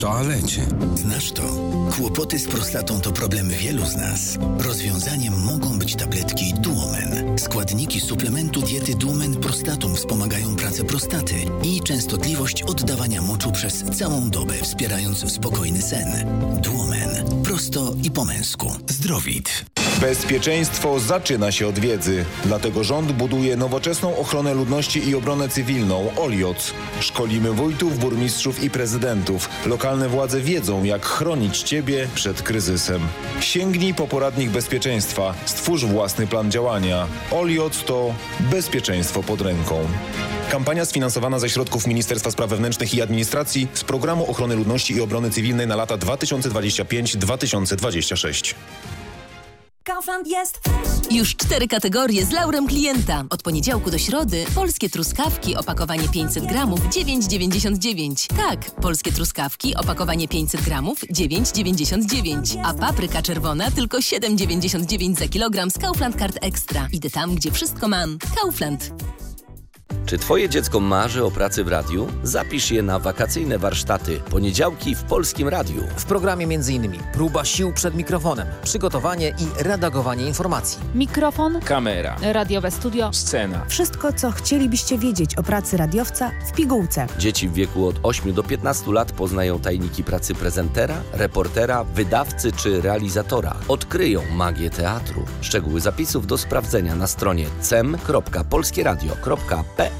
toalecie. Znasz to? Kłopoty z prostatą to problem wielu z nas. Rozwiązaniem mogą być tabletki Duomen. Składniki suplementu diety Duomen Prostatum wspomagają pracę prostaty i częstotliwość oddawania moczu przez całą dobę, wspierając spokojny sen. Duomen. Prosto i po męsku. Zdrowit. Bezpieczeństwo zaczyna się od wiedzy. Dlatego rząd buduje nowoczesną ochronę ludności i obronę cywilną OLIOC. Szkolimy wójtów, burmistrzów i prezydentów. Lokalne władze wiedzą, jak chronić Ciebie przed kryzysem. Sięgnij po poradnik bezpieczeństwa. Stwórz własny plan działania. OLIOC to bezpieczeństwo pod ręką. Kampania sfinansowana ze środków Ministerstwa Spraw Wewnętrznych i Administracji z Programu Ochrony Ludności i Obrony Cywilnej na lata 2025-2026. Kaufland jest. Już 4 kategorie z laurem klienta. Od poniedziałku do środy polskie truskawki, opakowanie 500 gramów, 9,99. Tak, polskie truskawki, opakowanie 500 gramów, 9,99. A papryka czerwona tylko 7,99 za kilogram z Kaufland Card Extra. Idę tam, gdzie wszystko mam. Kaufland. Czy Twoje dziecko marzy o pracy w radiu? Zapisz je na wakacyjne warsztaty. Poniedziałki w Polskim Radiu. W programie m.in. próba sił przed mikrofonem, przygotowanie i redagowanie informacji. Mikrofon, kamera, radiowe studio, scena. Wszystko, co chcielibyście wiedzieć o pracy radiowca w pigułce. Dzieci w wieku od 8 do 15 lat poznają tajniki pracy prezentera, reportera, wydawcy czy realizatora. Odkryją magię teatru. Szczegóły zapisów do sprawdzenia na stronie cem.polskieradio.pl.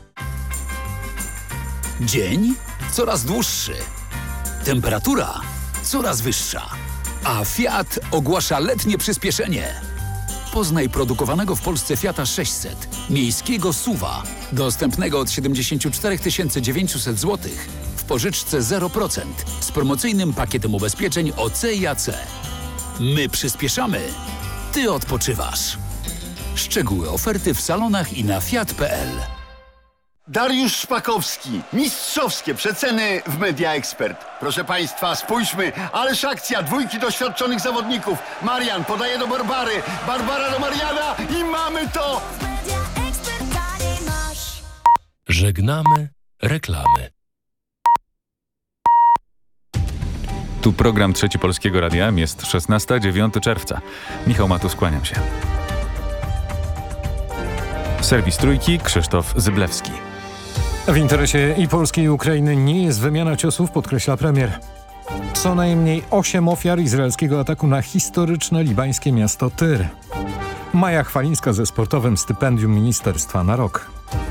Dzień coraz dłuższy. Temperatura coraz wyższa. A Fiat ogłasza letnie przyspieszenie. Poznaj produkowanego w Polsce Fiata 600, miejskiego SUV-a, dostępnego od 74 900 zł w pożyczce 0% z promocyjnym pakietem ubezpieczeń OC i AC. My przyspieszamy, Ty odpoczywasz. Szczegóły oferty w salonach i na fiat.pl. Dariusz Szpakowski. Mistrzowskie przeceny w Media Expert. Proszę Państwa, spójrzmy, ależ akcja, dwójki doświadczonych zawodników. Marian podaje do Barbary, Barbara do Mariana i mamy to! Żegnamy reklamy. Tu program Trzeci Polskiego Radia. Jest 16, 9 czerwca. Michał Matus, kłaniam się. Serwis Trójki, Krzysztof Zyblewski. W interesie i Polski, i Ukrainy nie jest wymiana ciosów, podkreśla premier. Co najmniej 8 ofiar izraelskiego ataku na historyczne libańskie miasto Tyr. Maja Chwalińska ze sportowym stypendium ministerstwa na rok.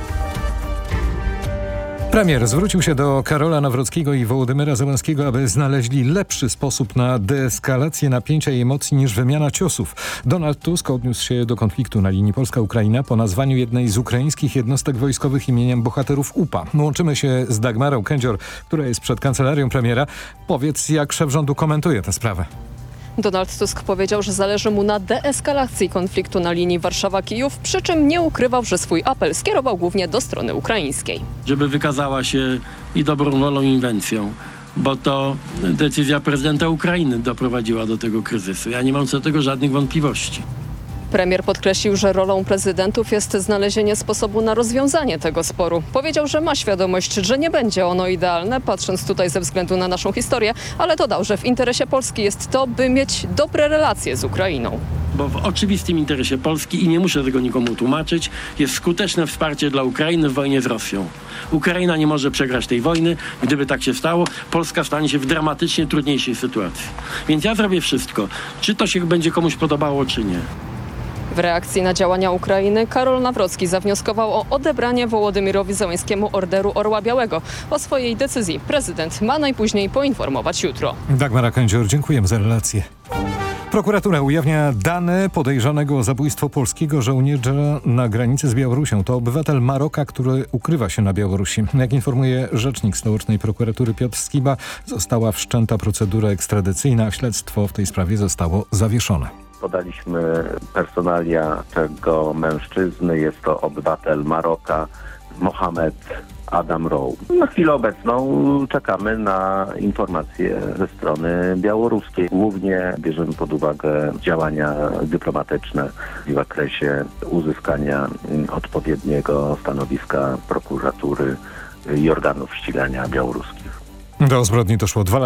Premier zwrócił się do Karola Nawrockiego i Wołodymyra Zełenskiego, aby znaleźli lepszy sposób na deeskalację napięcia i emocji niż wymiana ciosów. Donald Tusk odniósł się do konfliktu na linii Polska-Ukraina po nazwaniu jednej z ukraińskich jednostek wojskowych imieniem bohaterów UPA. Łączymy się z Dagmarą Kędzior, która jest przed kancelarią premiera. Powiedz, jak szef rządu komentuje tę sprawę. Donald Tusk powiedział, że zależy mu na deeskalacji konfliktu na linii Warszawa-Kijów, przy czym nie ukrywał, że swój apel skierował głównie do strony ukraińskiej. Żeby wykazała się i dobrą wolą, i inwencją, bo to decyzja prezydenta Ukrainy doprowadziła do tego kryzysu. Ja nie mam co do tego żadnych wątpliwości. Premier podkreślił, że rolą prezydentów jest znalezienie sposobu na rozwiązanie tego sporu. Powiedział, że ma świadomość, że nie będzie ono idealne, patrząc tutaj ze względu na naszą historię, ale dodał, że w interesie Polski jest to, by mieć dobre relacje z Ukrainą. Bo w oczywistym interesie Polski, i nie muszę tego nikomu tłumaczyć, jest skuteczne wsparcie dla Ukrainy w wojnie z Rosją. Ukraina nie może przegrać tej wojny. Gdyby tak się stało, Polska stanie się w dramatycznie trudniejszej sytuacji. Więc ja zrobię wszystko, czy to się będzie komuś podobało, czy nie. W reakcji na działania Ukrainy Karol Nawrocki zawnioskował o odebranie Wołodymyrowi Zełenskiemu Orderu Orła Białego. O swojej decyzji prezydent ma najpóźniej poinformować jutro. Dagmara Kędzior, dziękujemy za relację. Prokuratura ujawnia dane podejrzanego o zabójstwo polskiego żołnierza na granicy z Białorusią. To obywatel Maroka, który ukrywa się na Białorusi. Jak informuje rzecznik stołecznej prokuratury Piotr Skiba, została wszczęta procedura ekstradycyjna, a śledztwo w tej sprawie zostało zawieszone. Podaliśmy personalia tego mężczyzny. Jest to obywatel Maroka, Mohamed Adam Rowe. Na chwilę obecną czekamy na informacje ze strony białoruskiej. Głównie bierzemy pod uwagę działania dyplomatyczne w zakresie uzyskania odpowiedniego stanowiska prokuratury i organów ścigania białoruskich. Do zbrodni doszło 2 lata